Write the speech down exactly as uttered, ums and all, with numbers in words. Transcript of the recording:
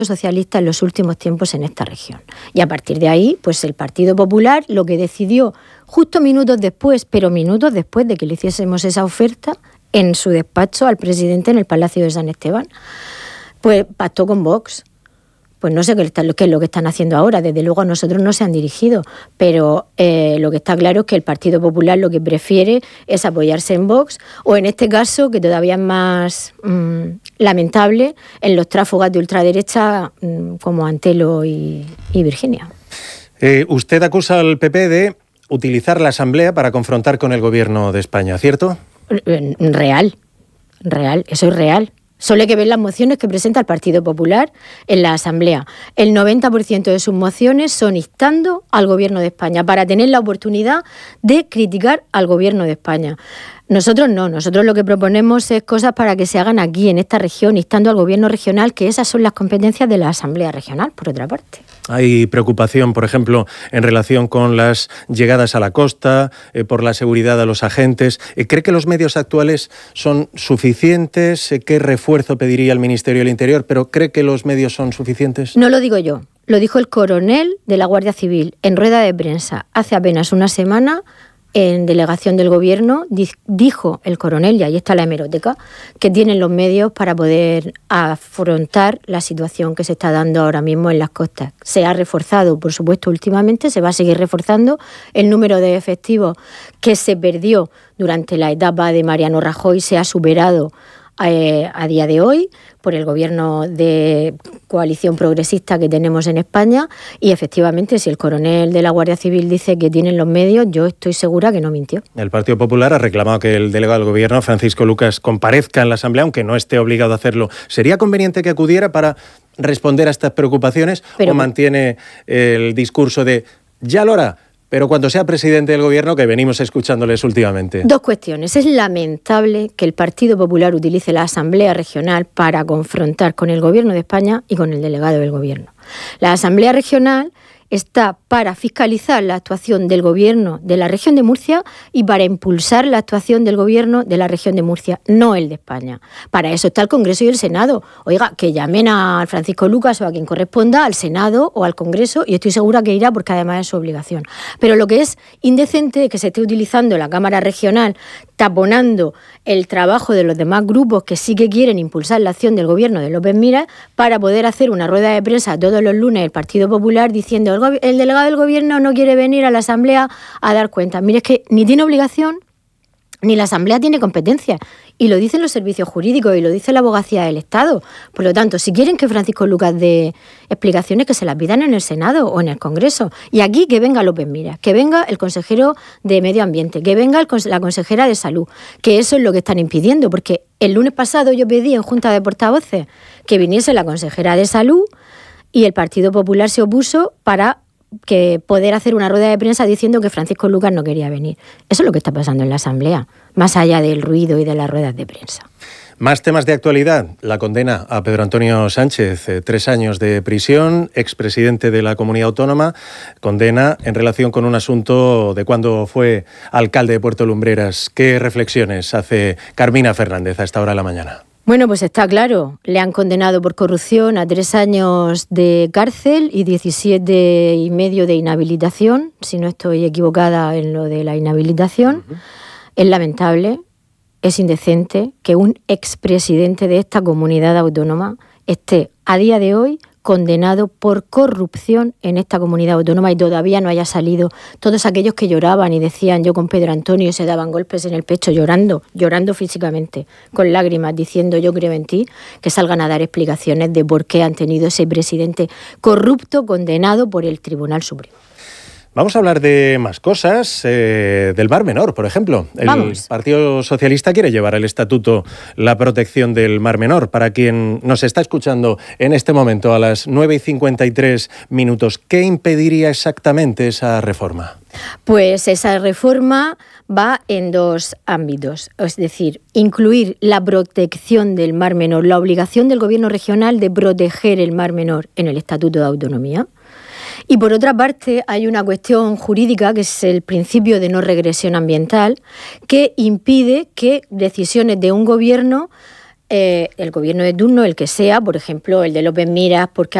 socialista en los últimos tiempos en esta región. Y a partir de ahí, pues el Partido Popular lo que decidió justo minutos después, pero minutos después de que le hiciésemos esa oferta en su despacho al presidente en el Palacio de San Esteban, pues pactó con Vox. Pues no sé qué, qué es lo que están haciendo ahora, desde luego a nosotros no se han dirigido, pero eh, lo que está claro es que el Partido Popular lo que prefiere es apoyarse en Vox, o en este caso, que todavía es más mmm, lamentable, en los tráfugas de ultraderecha mmm, como Antelo y, y Virginia. Eh, usted acusa al P P de utilizar la Asamblea para confrontar con el Gobierno de España, ¿cierto? Real, real, eso es real. Solo hay que ver las mociones que presenta el Partido Popular en la Asamblea. El noventa por ciento de sus mociones son instando al Gobierno de España para tener la oportunidad de criticar al Gobierno de España. Nosotros no, nosotros lo que proponemos es cosas para que se hagan aquí, en esta región, instando al Gobierno regional, que esas son las competencias de la Asamblea Regional, por otra parte. Hay preocupación, por ejemplo, en relación con las llegadas a la costa, eh, por la seguridad de los agentes. Eh, ¿Cree que los medios actuales son suficientes? Eh, ¿Qué refuerzo pediría el Ministerio del Interior? ¿Pero cree que los medios son suficientes? No lo digo yo, lo dijo el coronel de la Guardia Civil en rueda de prensa hace apenas una semana. En delegación del Gobierno, dijo el coronel, y ahí está la hemeroteca, que tienen los medios para poder afrontar la situación que se está dando ahora mismo en las costas. Se ha reforzado, por supuesto, últimamente, se va a seguir reforzando el número de efectivos que se perdió durante la etapa de Mariano Rajoy, se ha superado eh, a día de hoy por el gobierno de coalición progresista que tenemos en España, y efectivamente si el coronel de la Guardia Civil dice que tienen los medios, yo estoy segura que no mintió. El Partido Popular ha reclamado que el delegado del Gobierno, Francisco Lucas, comparezca en la Asamblea, aunque no esté obligado a hacerlo. ¿Sería conveniente que acudiera para responder a estas preocupaciones? Pero, ¿o mantiene el discurso de ya lo hará, pero cuando sea presidente del Gobierno, que venimos escuchándoles últimamente? Dos cuestiones. Es lamentable que el Partido Popular utilice la Asamblea Regional para confrontar con el Gobierno de España y con el delegado del Gobierno. La Asamblea Regional está para fiscalizar la actuación del Gobierno de la región de Murcia y para impulsar la actuación del Gobierno de la región de Murcia, no el de España. Para eso está el Congreso y el Senado. Oiga, que llamen a Francisco Lucas o a quien corresponda, al Senado o al Congreso, y estoy segura que irá porque además es su obligación. Pero lo que es indecente es que se esté utilizando la Cámara Regional taponando el trabajo de los demás grupos que sí que quieren impulsar la acción del Gobierno de López Miras para poder hacer una rueda de prensa todos los lunes el Partido Popular diciendo el, el delegado del Gobierno no quiere venir a la Asamblea a dar cuenta. Mire, es que ni tiene obligación ni la Asamblea tiene competencia, y lo dicen los servicios jurídicos y lo dice la Abogacía del Estado. Por lo tanto, si quieren que Francisco Lucas dé explicaciones, que se las pidan en el Senado o en el Congreso. Y aquí que venga López Miras, que venga el consejero de Medio Ambiente, que venga el, la consejera de Salud, que eso es lo que están impidiendo, porque el lunes pasado yo pedí en Junta de Portavoces que viniese la consejera de Salud y el Partido Popular se opuso para que poder hacer una rueda de prensa diciendo que Francisco Lucas no quería venir. Eso es lo que está pasando en la Asamblea, más allá del ruido y de las ruedas de prensa. Más temas de actualidad. La condena a Pedro Antonio Sánchez, eh, tres años de prisión, expresidente de la Comunidad Autónoma, condena en relación con un asunto de cuando fue alcalde de Puerto Lumbreras. ¿Qué reflexiones hace Carmina Fernández a esta hora de la mañana? Bueno, pues está claro, le han condenado por corrupción a tres años de cárcel y diecisiete y medio de inhabilitación, si no estoy equivocada en lo de la inhabilitación. Uh-huh. Es lamentable, es indecente que un expresidente de esta comunidad autónoma esté a día de hoy condenado por corrupción en esta comunidad autónoma y todavía no haya salido. Todos aquellos que lloraban y decían yo con Pedro Antonio y se daban golpes en el pecho llorando, llorando físicamente, con lágrimas, diciendo yo creo en ti, que salgan a dar explicaciones de por qué han tenido ese presidente corrupto condenado por el Tribunal Supremo. Vamos a hablar de más cosas, eh, del Mar Menor, por ejemplo. El Vamos. Partido Socialista quiere llevar al Estatuto la protección del Mar Menor. Para quien nos está escuchando en este momento a las nueve y cincuenta y tres minutos, ¿qué impediría exactamente esa reforma? Pues esa reforma va en dos ámbitos, es decir, incluir la protección del Mar Menor, la obligación del Gobierno regional de proteger el Mar Menor en el Estatuto de Autonomía. Y por otra parte hay una cuestión jurídica que es el principio de no regresión ambiental que impide que decisiones de un gobierno eh, el gobierno de turno, el que sea, por ejemplo, el de López Miras, porque